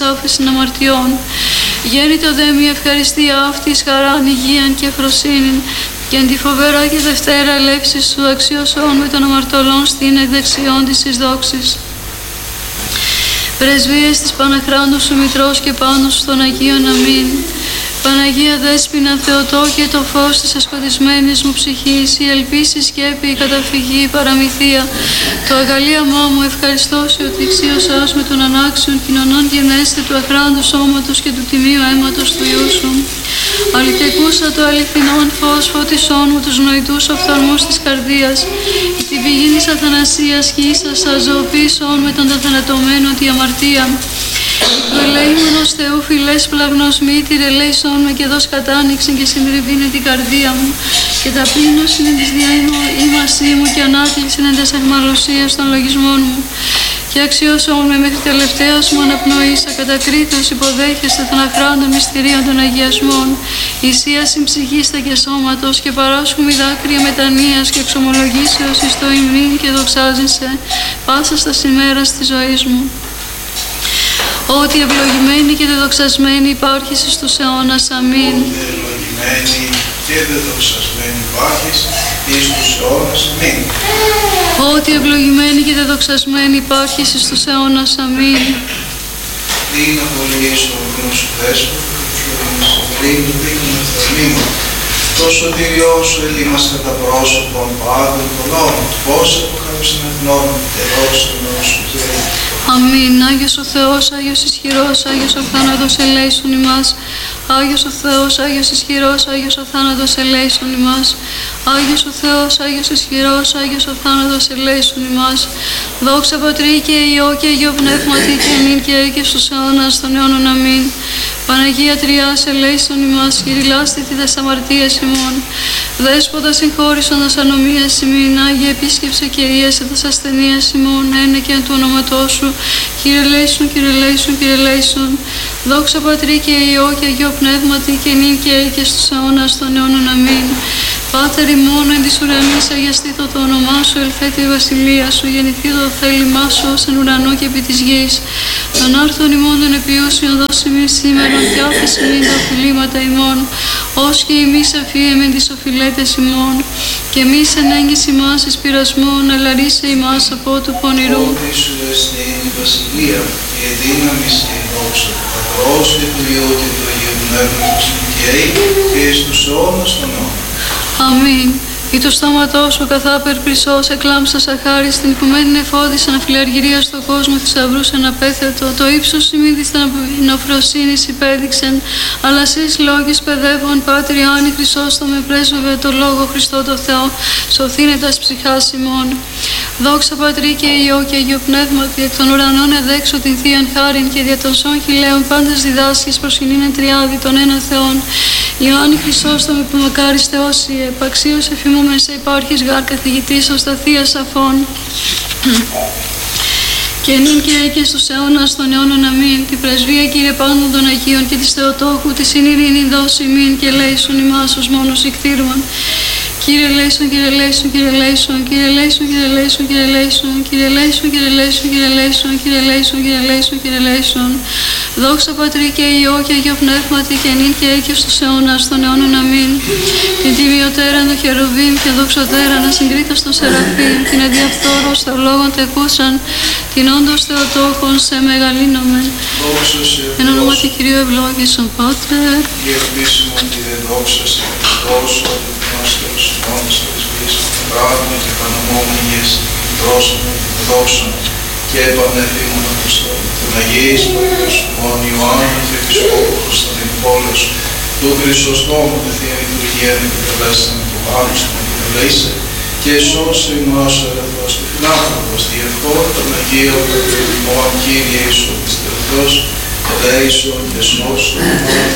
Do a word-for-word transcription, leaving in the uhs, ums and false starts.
άφεσιν αμαρτιών. Γέννητο δε μη ευχαριστία αυτής χαράν, υγείαν και φροσύνην, και εν τη φοβερά και δευτέρα ελεύσης σου αξιώσον με των αμαρτωλών στην εκδεξιών της εις δόξης. Πρεσβείες της Παναχράντου σου Μητρός και πάνω σου των Αγίων αμήν. Παναγία Δέσποινα Θεοτόκε, το φως της ασκοτισμένης μου ψυχής, η ελπίση, σκέπη, η καταφυγή, η παραμυθία, το αγαλίαμά μου ευχαριστώ σε ότι εξίωσάς με των ανάξιων κοινωνών γενέστε του αχράντου σώματος και του τιμίου αίματος του Υιού σου. Αληθεκούσα το αληθινόν φως, φώτισόν μου τους νοητούς οφθαλμούς της καρδίας, την πηγή της αθανασίας και ίσασα ζωοποίησόν με τον ταθανατωμένο τη αμαρτία. Το ελεήμονος Θεού φιλές πλαγνός μήτηρ, ελέησόν με και δώσ' κατάνοιξεν και συντριβήνε την καρδία μου, και ταπείνωσιν εν της διαήμασή μου και ανάκλησιν εν τας αιχμαλωσίας των λογισμών μου. Και αξιώσον με μέχρι τελευταίας μου αναπνοής, ακατακρίθως υποδέχεστε των αχράντων μυστηρίων των αγιασμών, ισίασιν ψυχίστα και σώματος, και παράσχουμι δάκρυα μετανοίας και εξομολογήσεως εις το ημίν και δοξάζεσαι πάσα στα ημέρας της ζωής μου. Ότι ευλογημένη και δεδοξασμένη υπάρχεις εις τους αιώνας. Αμήν. Ότι ευλογημένη και δεδοξασμένη υπάρχεις εις τους αιώνας. Αμήν. Ότι ευλογημένη και δεδοξασμένη υπάρχεις εις τους αιώνας. Αμήν. Δίνα πολύ στο ογνό σου Δέσποτο, πριν το δείχνουν ευθαρμήμα. Το σωτήριό σου ελίμας κατά πρόσωπον πάντων πολλών, πώς αποκάλυψαν εθνών, τερώσαν όσου χέρι. Αμήν. Άγιος ο Θεός, Άγιος ισχυρός, Άγιος ο θάνατος ελέησον ημάς. Άγιος ο Θεός, Άγιος ισχυρός, Άγιος ο θάνατος ελέησον ημάς. Άγιος ο Θεός, Άγιος ισχυρός, Άγιος ο θάνατος ελέησον ημάς. Δόξα Πατρί και Υιό και Αγίο Πνεύματι και νυν και αεί και στους αιώνας των αιώνων. Αμήν. Παναγία Τριάς ελέησον ημάς, κηρυλάστηθη τας αμαρτίας ημών. Δέσποτα συγχώρησον τας ανομίας ημίν, Άγιε επίσκεψε και ίεσε τας ασθενείας ημών, ένε και εν του ονόματός σου. Κύριε ελέησον, Κύριε ελέησον, Κύριε ελέησον. Δόξα Πατρί και Υιό και Αγίο Πνεύματι και νυν και αεί και στους αιώνας των αιώνων. Αμήν. Πάτερ ημών εν της ουρανής, αγιαστήτω το όνομά σου, ελθέτω η βασιλεία σου, γεννηθήτω το θέλημά σου ως εν ουρανό και επί της γης. Των άρθρων ημών των επιούσιων δώσει ημίν σήμερον, και άφησε ημίν τα οφειλήματα ημών, ως και εμείς αφίεμεν τις οφειλέτες ημών. Και εμείς εν έγκυς ημάς εις πειρασμόν, αλλά ρίσε ημάς από του πονηρού. Ότι σου εστίν η βασιλεία, και η δύναμις και η δόξα, του Πατρός και του Υιού και του Αγίου Πνεύματος, και αεί και εις τους αιώνας των αιώνων. Αμήν. Ή το στόματό σου καθάπερ πρισός εκλάμψα σαχάρι, στην οικουμένη νεφώδης αναφιλαργυρία στον κόσμο θησαυρούς αναπέθετο, το ύψος ημί της ταπεινοφροσύνης υπέδειξεν, αλλά σεις λόγης παιδεύων Πάτρι Άννη Χρυσόστομε πρέσβευε το Λόγο Χριστό το Θεό, σωθήνε τας ψυχάς ημών. Δόξα Πατρί και Υιό και Αγίο Πνεύματι, εκ των ουρανών εδέξω την Θείαν χάριν και δια των σών χιλέων πάντες διδάσκεις προσκυνήνεν τριάδι των έναν Θεών. Ιωάννη Χρυσόστομε που μακάρις Θεόσιε, επαξίως εφημούμεν σε υπάρχεις γάρ καθηγητής ως τα Θεία Σαφών. Και νυν και αεί και στους αιώνας των αιώνων. Αμήν. Την πρεσβεία Κύριε πάντων των Αγίων και της Θεοτόκου, της εν ειρήνη δώσει ημίν και ελέησον ημάς ως μόνος ικτήρμον. Κύριε ελέησον, Κύριε ελέησον, Κύριε ελέησον, Κύριε ελέησον, Κύριε ελέησον, Κύριε ελέησον, Κύριε ελέησον, Κύριε ελέησον, Κύριε ελέησον, Κύριε ελέησον, Κύριε ελέησον, Κύριε ελέησον. Δόξα Πατρί και Υιό και Αγίο Πνεύματι και νυν και αεί και στους αιώνας των αιώνων. Αμήν. Την τιμιωτέρα των χερουβίμ και δοξωτέρα να συγκρίτως των σεραφείμ, την αδιαφθόρος θεολόγων τεκούσαν, την όντως Θεοτόκον σε μεγαλύνομεν. Εν ονόματι Κυρίου ευλόγησον Πάτερ. Και επίσημον τη δεδόξαση Χριστός, ότι γνώστος νόμος της γης, πράγμα και πανομόμυγες, πρόσωπο και δόξον, και επανεφήμων Αποστόλων, των Αγίης Πατρός ημών Ιωάννου και Επισκόπου Κωνσταντινούπολος, του Χρυσοστόμου τη Θεία Λειτουργία να επιτελέσαμε και πάνω στον επιτελέσε, και σώσε ημάς ο εραθός και φιλάνθρωπος, διευχών των Αγίων Πατρών ημών, Κύριε Ιησού Χριστός, ελέησον και σώσον.